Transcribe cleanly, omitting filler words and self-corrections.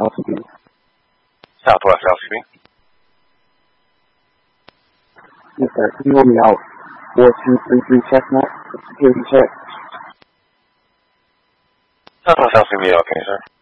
speed. Southwest altitude. Yes, sir. Can you hold me out? 4233 Chestnut. Security check. Southwest altitude, okay, sir.